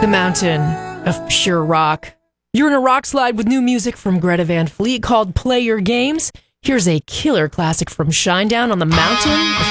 The mountain of pure rock. You're in a rock slide with new music from Greta Van Fleet called Play Your Games. Here's a killer classic from Shinedown on the Mountain of